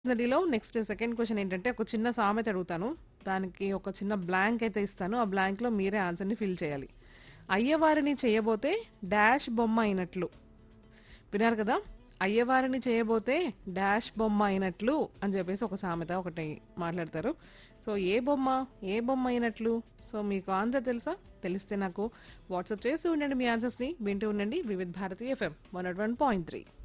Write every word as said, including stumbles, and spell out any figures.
లో next second question ఏంటంటే ఒక చిన్న సామెత అడుగుతాను. దానికి ఒక చిన్న బ్లాంక్ అయితే ఇస్తాను. ఆ బ్లాంక్‌లో మీరే ఆన్సర్‌ని ఫిల్ చేయాలి. అయ్యవారిని చేయబోతే డాష్ బొమ్మ అయినట్లు. విన్నారు కదా! అయ్యవారిని చేయబోతే డాష్ బొమ్మ అయినట్లు అని చెప్పేసి ఒక సామెత ఒకటి మాట్లాడతారు. సో, ఏ బొమ్మ? ఏ బొమ్మ అయినట్లు? సో, మీకు ఆన్సర్ తెలుసా? తెలిస్తే నాకు వాట్సాప్ చేస్తూ ఉండండి మీ ఆన్సర్స్‌ని. వింటూ ఉండండి Vividh Bharati FM one not one point three.